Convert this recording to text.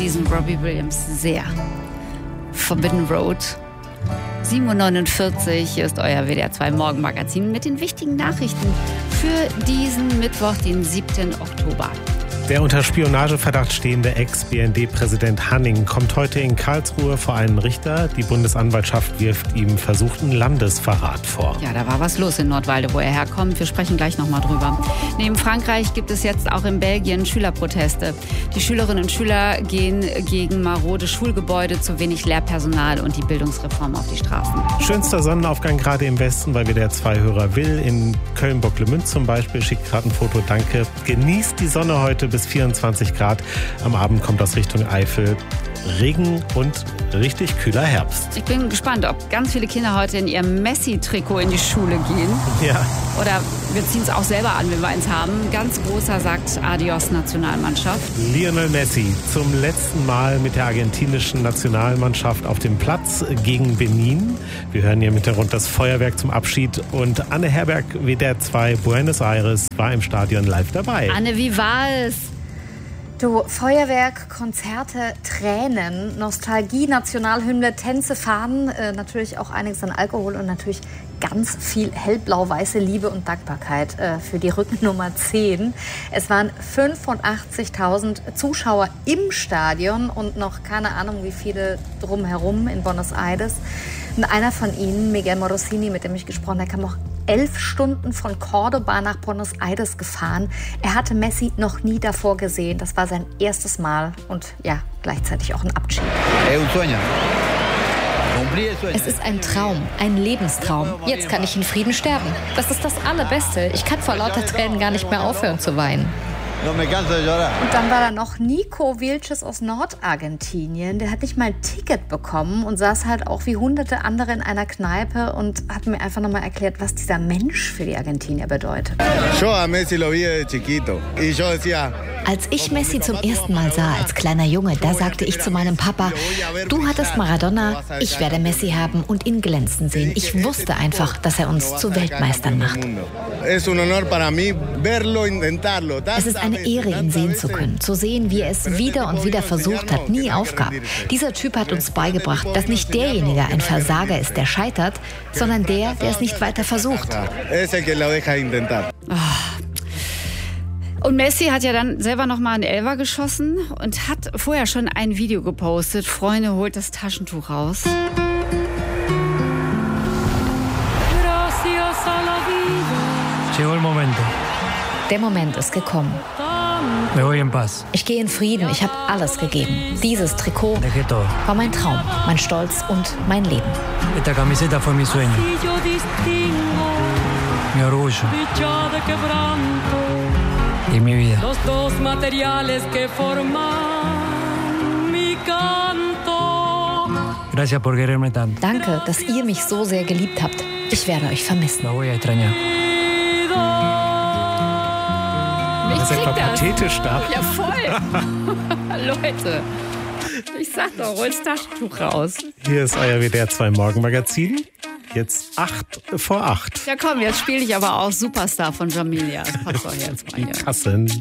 diesen Robbie Williams sehr. Forbidden Road. 7.49 Uhr, hier ist euer WDR 2 Morgenmagazin mit den wichtigen Nachrichten für diesen Mittwoch, den 7. Oktober. Der unter Spionageverdacht stehende Ex-BND-Präsident Hanning kommt heute in Karlsruhe vor einen Richter. Die Bundesanwaltschaft wirft ihm versuchten Landesverrat vor. Ja, da war was los in Nordwalde, wo er herkommt. Wir sprechen gleich nochmal drüber. Neben Frankreich gibt es jetzt auch in Belgien Schülerproteste. Die Schülerinnen und Schüler gehen gegen marode Schulgebäude, zu wenig Lehrpersonal und die Bildungsreform auf die Straßen. Schönster Sonnenaufgang gerade im Westen, weil wir der Zwei-Hörer will. In Köln-Bocklemünd zum Beispiel. Schickt gerade ein Foto, danke. Genießt die Sonne heute bis 24 Grad. Am Abend kommt aus Richtung Eifel Regen und richtig kühler Herbst. Ich bin gespannt, ob ganz viele Kinder heute in ihrem Messi-Trikot in die Schule gehen. Ja. Oder wir ziehen es auch selber an, wenn wir eins haben. Ganz großer sagt Adios Nationalmannschaft. Lionel Messi zum letzten Mal mit der argentinischen Nationalmannschaft auf dem Platz gegen Benin. Wir hören hier im Hintergrund das Feuerwerk zum Abschied. Und Anne Herberg, WDR 2 Buenos Aires, war im Stadion live dabei. Anne, wie war es? Du, Feuerwerk, Konzerte, Tränen, Nostalgie, Nationalhymne, Tänze, Fahnen, natürlich auch einiges an Alkohol und natürlich ganz viel hellblau-weiße Liebe und Dankbarkeit für die Rückennummer 10. Es waren 85.000 Zuschauer im Stadion und noch keine Ahnung, wie viele drumherum in Buenos Aires. Und einer von ihnen, Miguel Morosini, mit dem ich gesprochen habe, kam auch 11 Stunden von Córdoba nach Buenos Aires gefahren. Er hatte Messi noch nie davor gesehen. Das war sein erstes Mal und ja, gleichzeitig auch ein Abschied. Es ist ein Traum, ein Lebenstraum. Jetzt kann ich in Frieden sterben. Das ist das Allerbeste. Ich kann vor lauter Tränen gar nicht mehr aufhören zu weinen. Und dann war da noch Nico Vilches aus Nordargentinien. Der hat nicht mal ein Ticket bekommen und saß halt auch wie hunderte andere in einer Kneipe und hat mir einfach nochmal erklärt, was dieser Mensch für die Argentinier bedeutet. Als ich Messi zum ersten Mal sah, als kleiner Junge, da sagte ich zu meinem Papa, du hattest Maradona, ich werde Messi haben und ihn glänzen sehen. Ich wusste einfach, dass er uns zu Weltmeistern macht. Es ist eine Ehre, ihn sehen zu können, zu sehen, wie er es wieder und wieder versucht hat, nie aufgab. Dieser Typ hat uns beigebracht, dass nicht derjenige ein Versager ist, der scheitert, sondern der es nicht weiter versucht. Und Messi hat ja dann selber nochmal einen Elfer geschossen und hat vorher schon ein Video gepostet. Freunde, holt das Taschentuch raus. Der Moment ist gekommen. Ich gehe in Frieden, ich habe alles gegeben. Dieses Trikot war mein Traum, mein Stolz und mein Leben. Esta camiseta fue mi sueño. Mi orgullo. Y mi vida. Los dos materiales que forman mi canto. Gracias por quererme tanto. Danke, dass ihr mich so sehr geliebt habt. Ich werde euch vermissen. Lo voy a extrañar. Das ist etwa pathetisch da. Ja, voll. Leute, ich sag doch, hol das Taschentuch raus. Hier ist euer WDR 2 Morgenmagazin. Jetzt 8 vor 8. Ja komm, jetzt spiele ich aber auch Superstar von Jamilia. Das passt doch jetzt mal hier. Kassen.